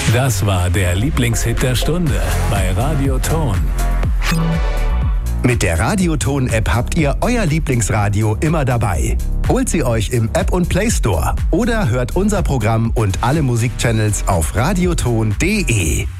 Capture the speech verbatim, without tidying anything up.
Das war der Lieblingshit der Stunde bei Radio Ton. Mit der Radio Ton App habt ihr euer Lieblingsradio immer dabei. Holt sie euch im App und Play Store oder hört unser Programm und alle Musikchannels auf radioton punkt de.